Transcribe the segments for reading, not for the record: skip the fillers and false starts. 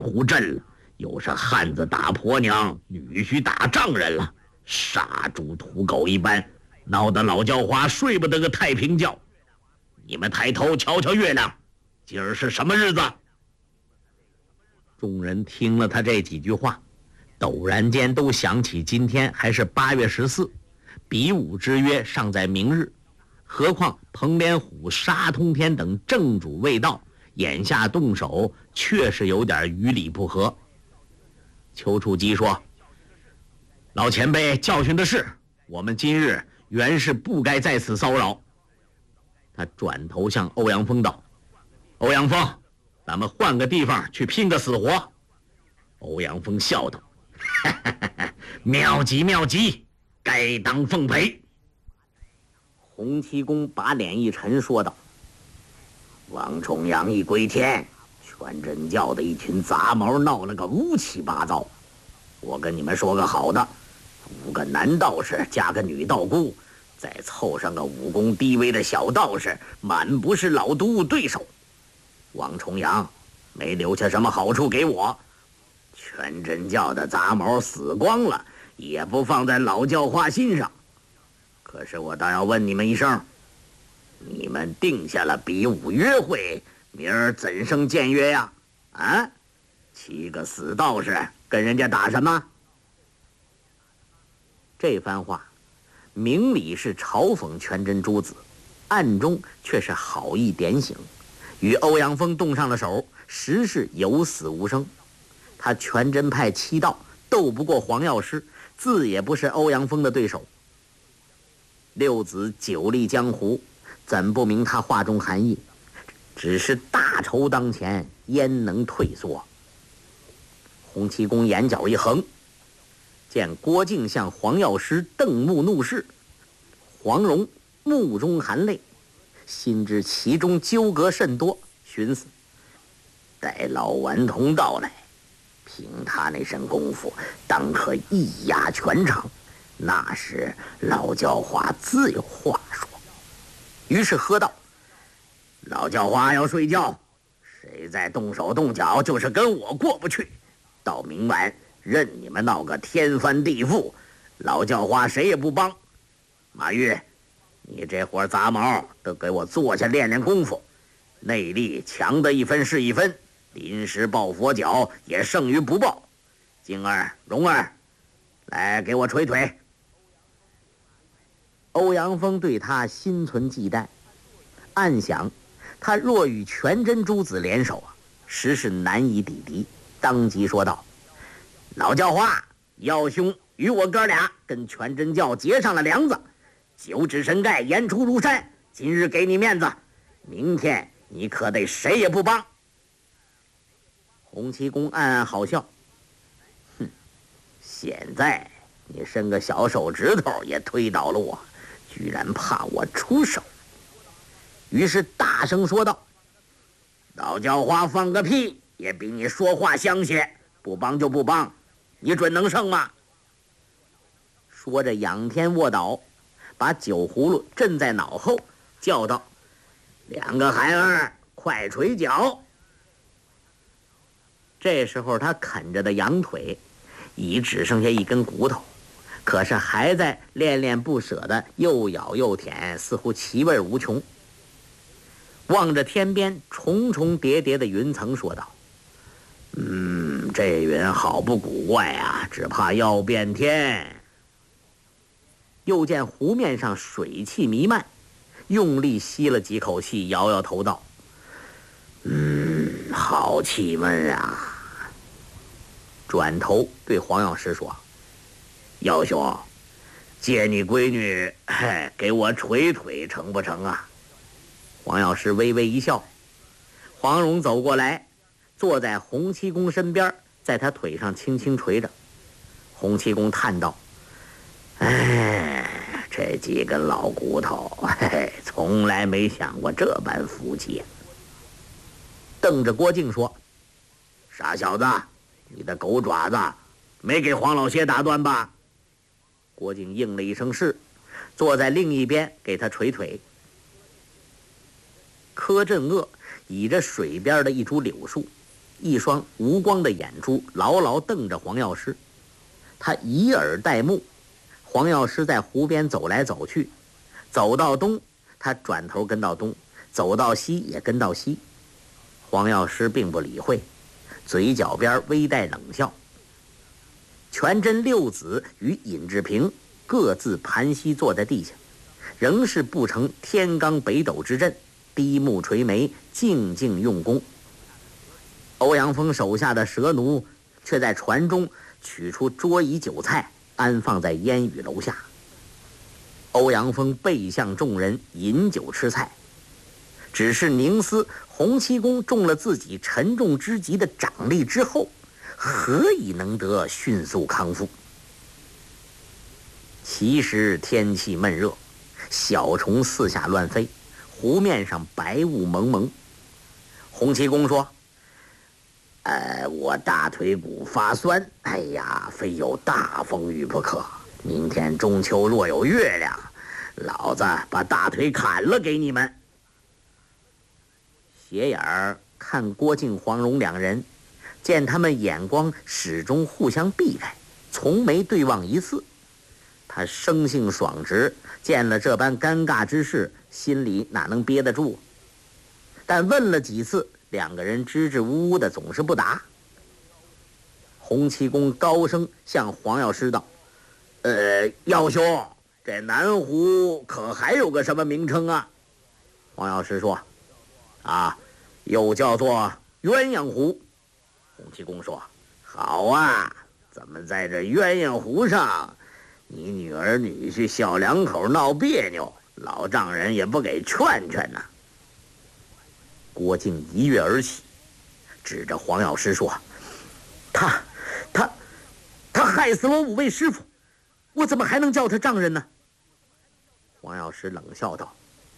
虎震了，又是汉子打婆娘，女婿打丈人了，杀猪屠狗一般，闹得老焦花睡不得个太平觉。你们抬头瞧瞧月亮，今儿是什么日子？众人听了他这几句话，陡然间都想起今天还是8月14，比武之约尚在明日，何况彭连虎、沙通天等正主未到，眼下动手确实有点于理不合。丘处机说：老前辈教训的是，我们今日原是不该在此骚扰。他转头向欧阳锋道：欧阳锋，咱们换个地方去拼个死活。欧阳锋笑道：妙极妙极，该当奉陪。洪七公把脸一沉说道：王重阳一归天，全真教的一群杂毛闹了个乌七八糟。我跟你们说个好的，5个男道士加个女道姑，再凑上个武功低微的小道士，满不是老都对手。王重阳没留下什么好处给我，全真教的杂毛死光了，也不放在老教花心上。可是我倒要问你们一声，你们定下了比武约会，明儿怎生见约呀？啊，7个死道士跟人家打什么？这番话明里是嘲讽全真诸子，暗中却是好意点醒，与欧阳锋动上了手，实是有死无生。他全真派7道斗不过黄药师，自也不是欧阳锋的对手。六子久历江湖，怎不明他话中含义？只是大仇当前，焉能退缩？洪七公眼角一横，见郭靖向黄药师瞪目怒视，黄蓉目中含泪，心知其中纠葛甚多，寻思待老顽童到来，凭他那身功夫，当可一压全场，那时老教花自有话说。于是喝道：老教花要睡觉，谁再动手动脚，就是跟我过不去。到明晚任你们闹个天翻地覆，老教花谁也不帮。马玉，你这伙杂毛都给我坐下练练功夫，内力强的一分是一分，临时抱佛脚也胜于不抱。静儿、蓉儿，来给我捶腿。欧阳锋对他心存忌惮，暗想他若与全真诸子联手实是难以抵敌，当即说道：老教花，耀兄与我哥俩跟全真教结上了梁子，九指神盖，言出如山，今日给你面子，明天你可得谁也不帮。洪七公暗暗好笑，哼，现在你伸个小手指头也推倒了我，居然怕我出手。于是大声说道：老教花放个屁也比你说话香些，不帮就不帮，你准能胜吗？说着仰天卧倒，把酒葫芦震在脑后，叫道：两个孩儿快捶脚。这时候他啃着的羊腿已只剩下一根骨头，可是还在恋恋不舍的又咬又舔，似乎其味无穷。望着天边重重叠叠的云层说道：这云好不古怪啊，只怕要变天。又见湖面上水汽弥漫，用力吸了几口气，摇摇头道：好气闷啊。转头对黄药师说：药兄，借你闺女给我捶腿成不成啊？黄药师微微一笑。黄蓉走过来，坐在洪七公身边，在他腿上轻轻捶着。洪七公叹道：这几根老骨头，从来没享过这般福气。瞪着郭靖说：傻小子，你的狗爪子没给黄老邪打断吧？郭靖应了一声是，坐在另一边给他捶腿。柯镇恶倚着水边的一株柳树， 一双无光的眼珠牢牢瞪着黄药师，他以耳待目。黄药师在湖边走来走去，走到东，他转头跟到东，走到西也跟到西。黄药师并不理会，嘴角边微带冷笑。全真六子与尹志平各自盘膝坐在地下，仍是不成天罡北斗之阵，低目垂眉，静静用功。欧阳锋手下的蛇奴却在船中取出桌椅酒菜，安放在烟雨楼下。欧阳锋背向众人饮酒吃菜，只是凝思洪七公中了自己沉重之极的掌力之后，何以能得迅速康复？其实天气闷热，小虫四下乱飞，湖面上白雾蒙蒙。洪七公说：我大腿骨发酸，哎呀，非有大风雨不可。明天中秋若有月亮，老子把大腿砍了给你们。斜眼儿看郭靖、黄蓉两人，见他们眼光始终互相避开，从没对望一次。他生性爽直，见了这般尴尬之事，心里哪能憋得住？但问了几次，两个人支支吾吾的，总是不答。洪七公高声向黄药师道：药兄，这南湖可还有个什么名称啊？黄药师说：又叫做鸳鸯湖。洪七公说：好啊，咱们在这鸳鸯湖上，你女儿女婿小两口闹别扭，老丈人也不给劝劝呢。郭靖一跃而起，指着黄药师说：他害死了5位师傅，我怎么还能叫他丈人呢？黄药师冷笑道：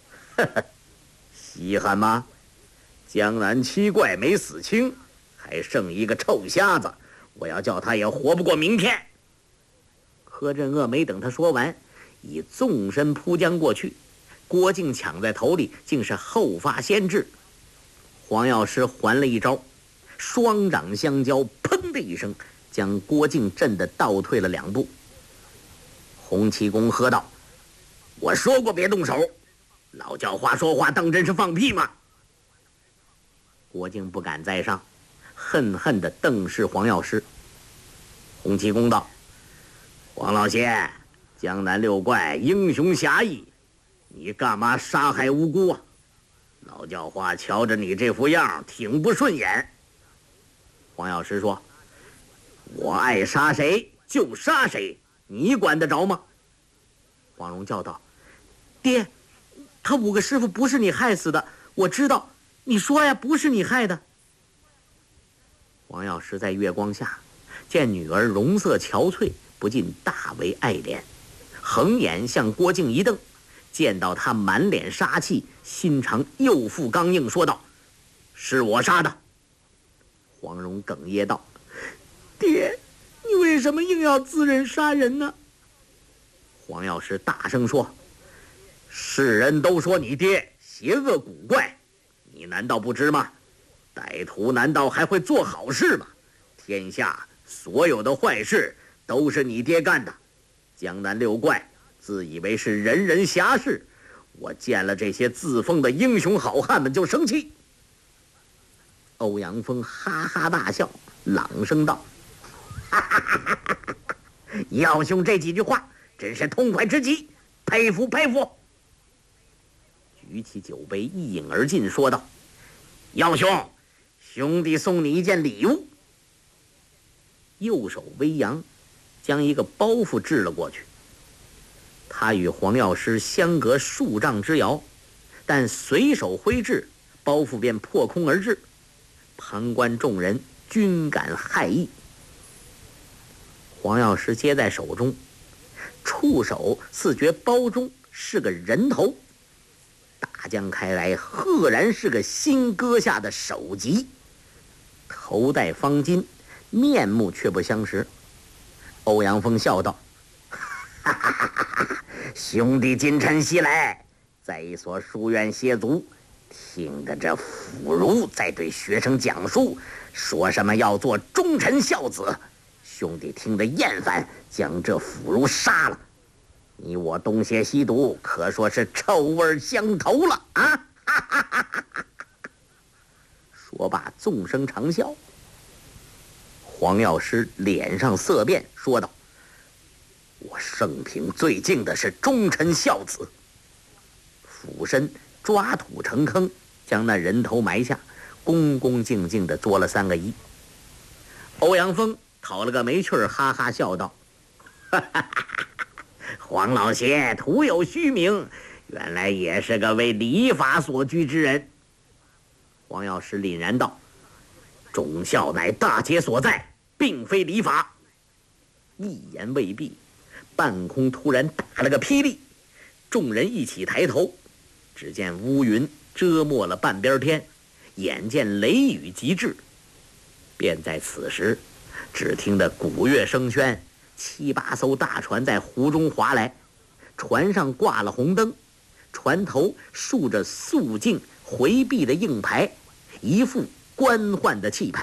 稀罕吗？江南7怪没死清，还剩一个臭瞎子，我要叫他也活不过明天。柯镇恶没等他说完，已纵身扑将过去，郭靖抢在头里，竟是后发先至。黄药师还了一招，双掌相交，砰的一声，将郭靖震得倒退了2步。洪七公喝道：我说过别动手，老叫花说话当真是放屁吗？郭靖不敢再上，恨恨地瞪视黄药师。洪七公道：黄老仙，江南6怪英雄侠义，你干嘛杀害无辜啊？老叫花瞧着你这副样挺不顺眼。黄药师说：我爱杀谁就杀谁，你管得着吗？黄蓉叫道：爹，他5个师傅不是你害死的，我知道，你说呀，不是你害的。黄药师在月光下见女儿容色憔悴，不禁大为爱怜，横眼向郭靖一瞪，见到他满脸杀气，心肠又复刚硬，说道：是我杀的。黄蓉哽咽道：爹，你为什么硬要自认杀人呢？黄药师大声说：世人都说你爹邪恶古怪，你难道不知吗？歹徒难道还会做好事吗？天下所有的坏事都是你爹干的。江南6怪自以为是人人侠士，我见了这些自封的英雄好汉们就生气。欧阳锋哈哈大笑，朗声道：耀兄这几句话真是痛快之极，佩服佩服。举起酒杯一饮而尽，说道：耀兄，兄弟送你一件礼物。右手微扬，将一个包袱掷了过去。他与黄药师相隔数丈之遥，但随手挥掷，包袱便破空而至。旁观众人均感骇异。黄药师接在手中，触手似觉包中是个人头，大将开来，赫然是个新割下的首级，头戴方巾，面目却不相识。欧阳锋笑道：兄弟今晨西来，在一所书院歇足， 听着这腐儒在对学生讲述，说什么要做忠臣孝子，兄弟听得厌烦，将这腐儒杀了。你我东邪西毒，可说是臭味相投了啊！说罢，纵声长啸。黄药师脸上色变，说道：“我生平最敬的是忠臣孝子。”俯身抓土成坑，将那人头埋下，恭恭敬敬地作了3个揖。欧阳锋讨了个没趣儿，哈哈笑道：“黄老邪徒有虚名，原来也是个为礼法所拘之人。”黄药师凛然道：“忠孝乃大节所在，并非礼法。”一言未毕，半空突然打了个霹雳，众人一起抬头，只见乌云遮没了半边天，眼见雷雨即至。便在此时，只听得鼓乐声喧，7、8艘大船在湖中划来，船上挂了红灯，船头竖着肃静回避的硬牌，一副官宦的气派。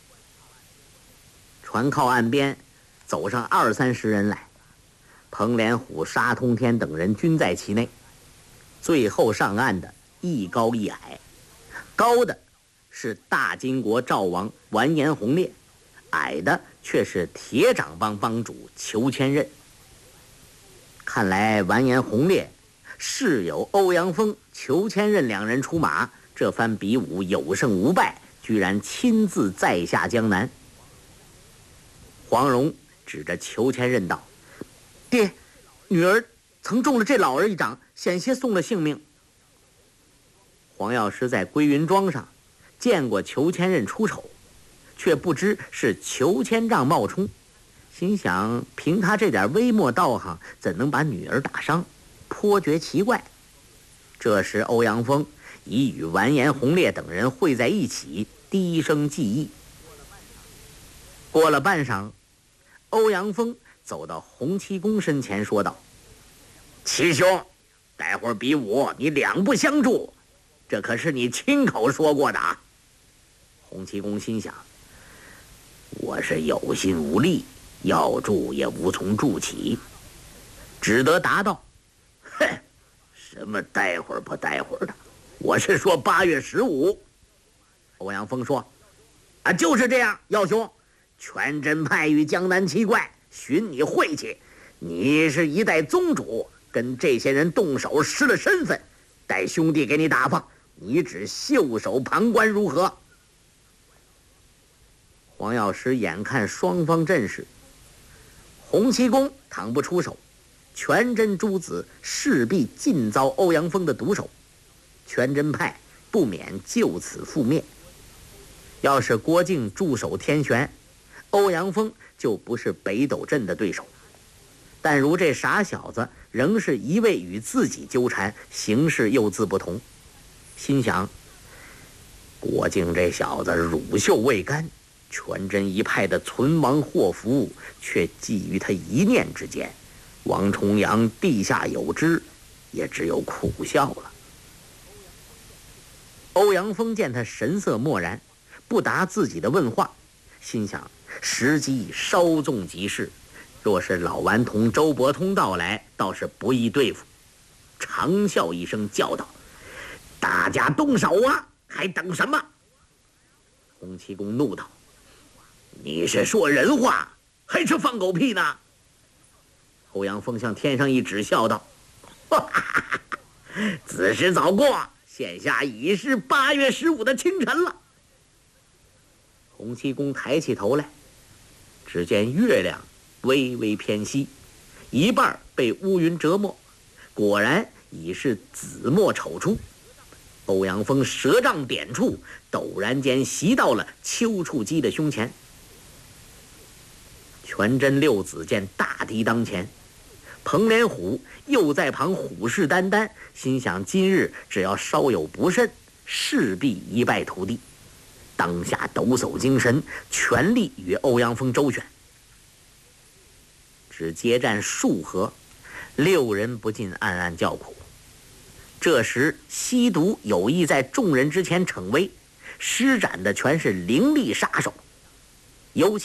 船靠岸边走上20、30人来，彭连虎、沙通天等人均在其内。最后上岸的一高一矮，高的是大金国赵王完颜洪烈，矮的却是铁掌帮帮主裘千仞。看来完颜洪烈是有欧阳锋、裘千仞2人出马，这番比武有胜无败，居然亲自在下江南。黄蓉指着裘千仞道：“爹，女儿曾中了这老儿一掌，险些送了性命。”黄药师在归云庄上见过裘千仞出丑，却不知是裘千丈冒充，心想凭他这点微末道行，怎能把女儿打伤，颇觉奇怪。这时欧阳锋已与完颜洪烈等人会在一起，低声记忆。过了半晌，欧阳锋走到洪七公身前说道：“七兄，待会儿比武你2不相助，这可是你亲口说过的啊。”洪七公心想，我是有心无力，要助也无从助起，只得答道：“哼，什么待会儿不待会儿的，我是说8月15。”欧阳锋说：“啊，就是这样，耀兄，全真派与江南七怪寻你晦气，你是一代宗主，跟这些人动手失了身份，待兄弟给你打发，你只袖手旁观如何？”黄药师眼看双方阵势，洪七公倘不出手，全真诸子势必尽遭欧阳锋的毒手，全真派不免就此覆灭。要是郭靖驻守天玄，欧阳锋就不是北斗镇的对手。但如这傻小子仍是一味与自己纠缠，行事又自不同，心想郭靖这小子乳臭未干，全真一派的存亡祸福却寄于他一念之间，王重阳地下有知，也只有苦笑了。欧阳锋见他神色漠然，不答自己的问话，心想时机稍纵即逝，若是老顽童周伯通到来，倒是不易对付。长啸一声叫道：“大家动手啊，还等什么？”洪七公怒道：“你是说人话还是放狗屁呢？”欧阳锋向天上一指，笑道：“子时早过，现下已是8月15的清晨了。”洪七公抬起头来，只见月亮微微偏西，一半被乌云折没，果然已是紫墨丑出。欧阳锋舌杖点处，陡然间袭到了丘处机的胸前。全真六子见大敌当前，彭连虎又在旁虎视眈眈，心想今日只要稍有不慎，势必一败涂地。当下抖擞精神，全力与欧阳锋周旋。只接战数合，6人不禁暗暗叫苦。 这时西毒有意在众人之前逞威，施展的全是凌厉杀手，尤其